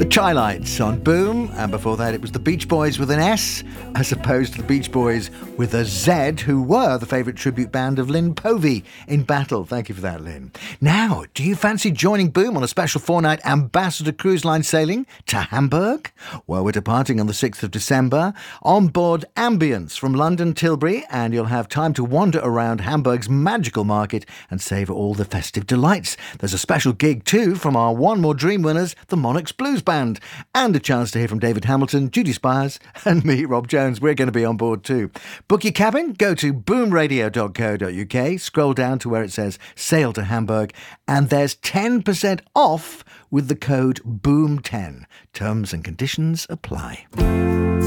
Chai Lights on Boom, and before that it was the Beach Boys with an S, as opposed to the Beach Boys with a Z, who were the favourite tribute band of Lynn Povey in Battle. Thank you for that, Lynn. Now, do you fancy joining Boom on a special 4-night Ambassador Cruise Line sailing to Hamburg? Well, we're departing on the 6th of December on board Ambience from London Tilbury, and you'll have time to wander around Hamburg's magical market and savour all the festive delights. There's a special gig too from our One More Dream winners, the Monarchs Blues Band, and a chance to hear from David Hamilton, Judy Spires and me, Rob Jones. We're going to be on board too. Book your cabin, go to boomradio.co.uk, scroll down to where it says Sail to Hamburg, and there's 10% off with the code BOOM10. Terms and conditions apply.